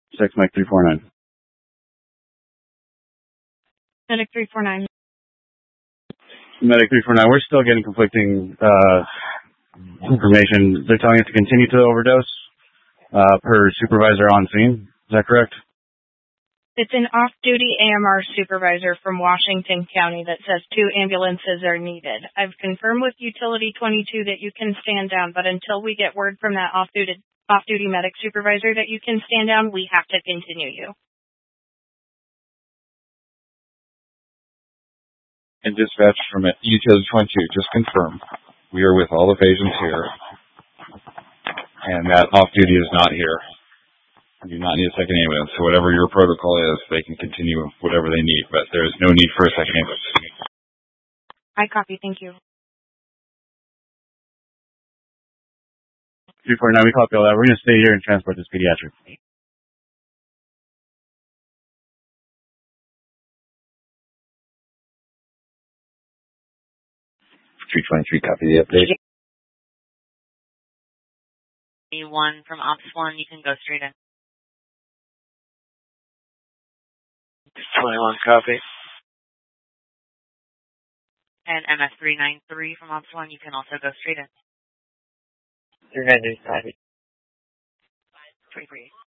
6, Mike 349. Medic 349. Medic 349, we're still getting conflicting information. They're telling us to continue to overdose per supervisor on scene. Is that correct? It's an off-duty AMR supervisor from Washington County that says 2 ambulances are needed. I've confirmed with Utility 22 that you can stand down, but until we get word from that off-duty medic supervisor that you can stand down, we have to continue you. And dispatch from Utility 22, just confirm. We are with all the patients here, and that off-duty is not here. You do not need a second ambulance. So whatever your protocol is, they can continue whatever they need, but there is no need for a second ambulance. I copy. Thank you. 349, we copy all that. We're going to stay here and transport this pediatric. 323, copy the update. 1 from Ops 1, you can go straight in. 21, copy. And MS 393 from Ops 1, you can also go straight in. 393, copy. 338.